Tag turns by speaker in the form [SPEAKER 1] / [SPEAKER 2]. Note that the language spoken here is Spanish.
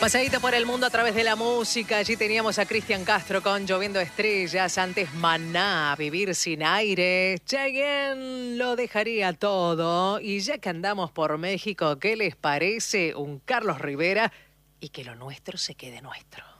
[SPEAKER 1] Pasadita por el mundo a través de la música. Allí teníamos a Cristian Castro con Lloviendo Estrellas. Antes Maná, Vivir sin aire. Chayanne lo dejaría todo. Y ya que andamos por México, ¿qué les parece un Carlos Rivera? Y que lo nuestro se quede nuestro.